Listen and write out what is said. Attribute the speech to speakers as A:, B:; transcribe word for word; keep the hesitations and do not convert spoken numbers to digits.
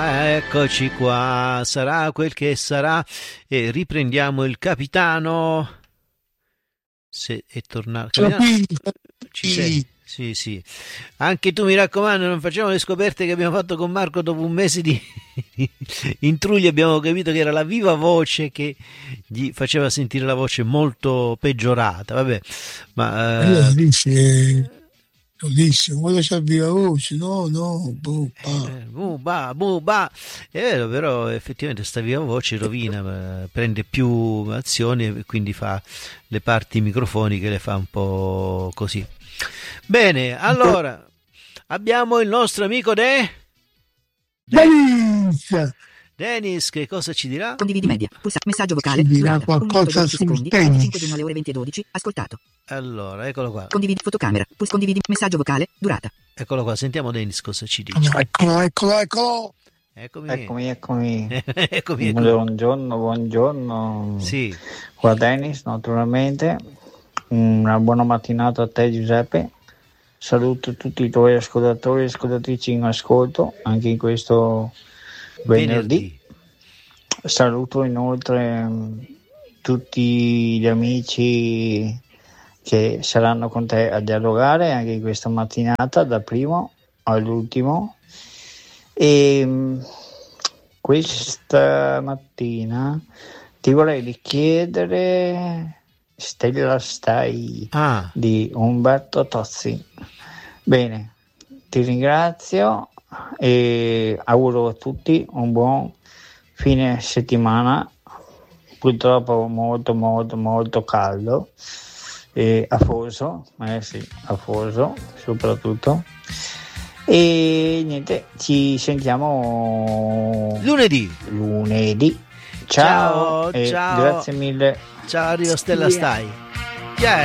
A: Eccoci qua, sarà quel che sarà e riprendiamo il capitano. Se è tornato, capitano, ci sei? Sì, sì. Anche tu, mi raccomando, non facciamo le scoperte che abbiamo fatto con Marco dopo un mese di intrugli. Abbiamo capito che era la viva voce che gli faceva sentire la voce molto peggiorata. Vabbè, ma
B: Io
A: eh,
B: dice, lo dice, quando c'è il viva voce, no, no, boh, pa.
A: Eh, bu, ba, bu, ba. È vero, però effettivamente sta viva voce rovina, eh, prende più azioni e quindi fa le parti microfoniche, le fa un po' così. Bene, allora abbiamo il nostro amico De... De...
B: Dennis!
A: Dennis, che cosa ci dirà?
C: Condividi media. Pulsa messaggio vocale.
B: Ci dirà
C: Durata. un minuto
B: qualcosa
C: dodici
B: sul
C: secondi.
B: tennis.
C: venticinque giugno alle ore venti e dodici. Ascoltato.
A: Allora, eccolo qua.
C: Condividi fotocamera. Pus condividi messaggio vocale. Durata.
A: Eccolo qua, sentiamo Dennis cosa ci dice.
B: Eccolo, eccolo, eccolo.
A: Eccomi.
D: Eccomi, eccomi.
A: eccomi, eccomi.
D: Buongiorno, buongiorno.
A: Sì.
D: Qua Dennis, naturalmente. Una buona mattinata a te, Giuseppe. Saluto tutti i tuoi ascoltatori e ascoltatrici in ascolto, anche in questo venerdì.
A: Venerdì.
D: Saluto inoltre mh, tutti gli amici che saranno con te a dialogare anche in questa mattinata, dal primo all'ultimo. E mh, questa mattina ti vorrei richiedere Stella Stai
A: Ah,
D: di Umberto Tozzi. Bene, ti ringrazio e auguro a tutti un buon fine settimana, purtroppo molto molto molto caldo e afoso, eh sì, afoso soprattutto. E niente, ci sentiamo
A: lunedì.
D: lunedì. Ciao,
A: Ciao,
D: e
A: ciao.
D: grazie mille.
A: Ciao, arrivo Stella
D: Via.
A: Stai.